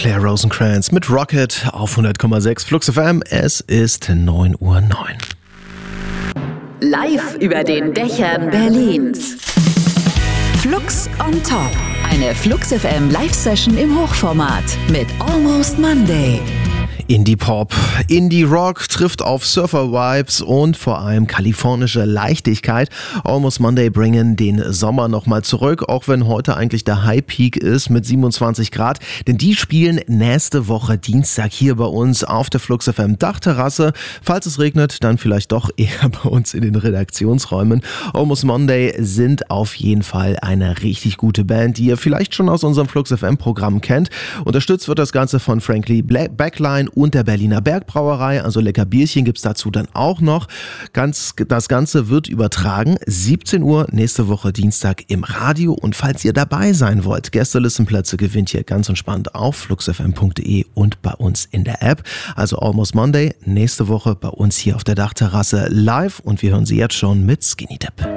Claire Rosencrantz mit Rocket auf 100,6 Flux FM. Es ist 9:09 Uhr. Live über den Dächern Berlins. Flux on Top. Eine Flux FM Live-Session im Hochformat mit Almost Monday. Indie-Pop, Indie-Rock trifft auf Surfer-Vibes und vor allem kalifornische Leichtigkeit. Almost Monday bringen den Sommer nochmal zurück, auch wenn heute eigentlich der High-Peak ist mit 27 Grad. Denn die spielen nächste Woche Dienstag hier bei uns auf der Flux FM Dachterrasse. Falls es regnet, dann vielleicht doch eher bei uns in den Redaktionsräumen. Almost Monday sind auf jeden Fall eine richtig gute Band, die ihr vielleicht schon aus unserem Flux FM Programm kennt. Unterstützt wird das Ganze von Frankly Backline und der Berliner Bergbrauerei, also lecker Bierchen gibt's dazu dann auch noch. Das Ganze wird übertragen, 17 Uhr nächste Woche Dienstag im Radio, und falls ihr dabei sein wollt, Gästelistenplätze gewinnt ihr ganz entspannt auf fluxfm.de und bei uns in der App. Also Almost Monday nächste Woche bei uns hier auf der Dachterrasse live, und wir hören sie jetzt schon mit Skinny Dip.